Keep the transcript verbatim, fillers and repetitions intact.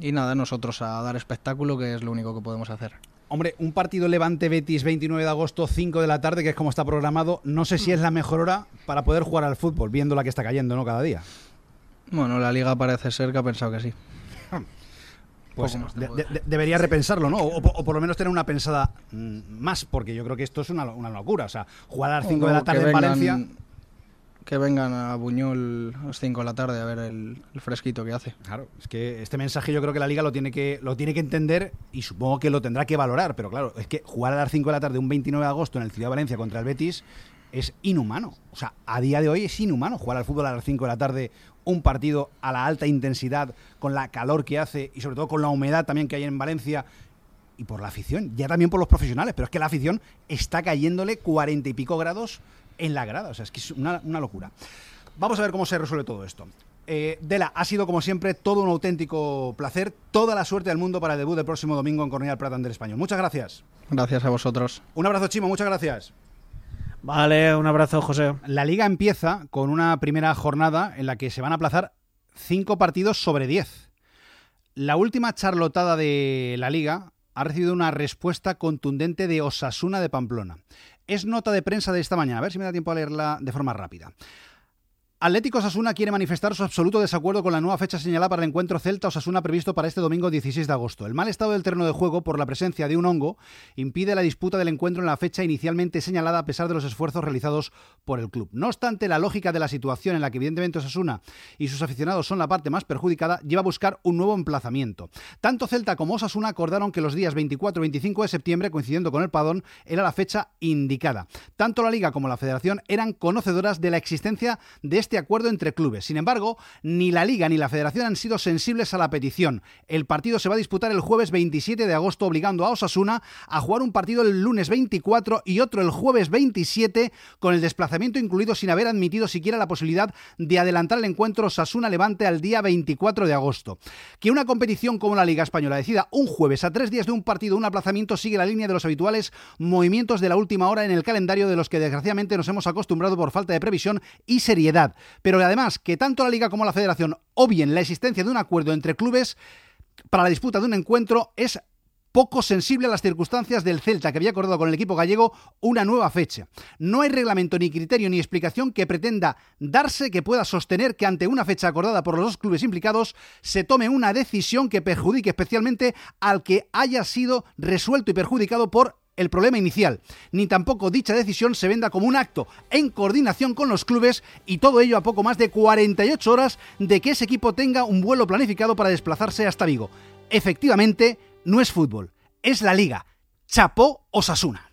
Y nada, nosotros a dar espectáculo, que es lo único que podemos hacer. Hombre, un partido Levante-Betis veintinueve de agosto, cinco de la tarde, que es como está programado, no sé si es la mejor hora para poder jugar al fútbol, viendo la que está cayendo, ¿no?, cada día. Bueno, la Liga parece ser que ha pensado que sí. Pues de, de, debería repensarlo, ¿no? O, o por lo menos tener una pensada mmm, más, porque yo creo que esto es una, una locura. O sea, jugar a las cinco de la tarde en Valencia... Que vengan a Buñol a las cinco de la tarde a ver el, el fresquito que hace. Claro, es que este mensaje yo creo que la Liga lo tiene que lo tiene que entender y supongo que lo tendrá que valorar, pero claro, es que jugar a las cinco de la tarde un veintinueve de agosto en el Ciudad de Valencia contra el Betis es inhumano. O sea, a día de hoy es inhumano jugar al fútbol a las cinco de la tarde, un partido a la alta intensidad, con la calor que hace y sobre todo con la humedad también que hay en Valencia. Y por la afición, ya también por los profesionales, pero es que la afición está cayéndole cuarenta y pico grados en la grada, o sea, es que es una, una locura. Vamos a ver cómo se resuelve todo esto. Eh, Dela, ha sido como siempre todo un auténtico placer, toda la suerte del mundo para el debut del próximo domingo en Cornellà Prat ante el Español. Muchas gracias. Gracias a vosotros. Un abrazo, Chimo, muchas gracias. Vale, un abrazo, José. La Liga empieza con una primera jornada en la que se van a aplazar cinco partidos sobre diez. La última charlotada de la Liga ha recibido una respuesta contundente de Osasuna de Pamplona. Es nota de prensa de esta mañana, a ver si me da tiempo a leerla de forma rápida. Atlético Osasuna quiere manifestar su absoluto desacuerdo con la nueva fecha señalada para el encuentro Celta-Osasuna previsto para este domingo dieciséis de agosto. El mal estado del terreno de juego por la presencia de un hongo impide la disputa del encuentro en la fecha inicialmente señalada a pesar de los esfuerzos realizados por el club. No obstante, la lógica de la situación en la que evidentemente Osasuna y sus aficionados son la parte más perjudicada lleva a buscar un nuevo emplazamiento. Tanto Celta como Osasuna acordaron que los días veinticuatro y veinticinco de septiembre, coincidiendo con el Padón, era la fecha indicada. Tanto la Liga como la Federación eran conocedoras de la existencia de este acuerdo entre clubes. Sin embargo, ni la Liga ni la Federación han sido sensibles a la petición. El partido se va a disputar el jueves veintisiete de agosto, obligando a Osasuna a jugar un partido el lunes veinticuatro y otro el jueves veintisiete, con el desplazamiento incluido, sin haber admitido siquiera la posibilidad de adelantar el encuentro Osasuna-Levante al día veinticuatro de agosto. Que una competición como la Liga Española decida un jueves a tres días de un partido un aplazamiento sigue la línea de los habituales movimientos de la última hora en el calendario, de los que desgraciadamente nos hemos acostumbrado por falta de previsión y seriedad. Pero además, que tanto la Liga como la Federación obvien la existencia de un acuerdo entre clubes para la disputa de un encuentro es poco sensible a las circunstancias del Celta, que había acordado con el equipo gallego una nueva fecha. No hay reglamento, ni criterio, ni explicación que pretenda darse que pueda sostener que ante una fecha acordada por los dos clubes implicados se tome una decisión que perjudique especialmente al que haya sido resuelto y perjudicado por el problema inicial, ni tampoco dicha decisión se venda como un acto en coordinación con los clubes, y todo ello a poco más de cuarenta y ocho horas de que ese equipo tenga un vuelo planificado para desplazarse hasta Vigo. Efectivamente, no es fútbol, es la Liga. Chapó Osasuna.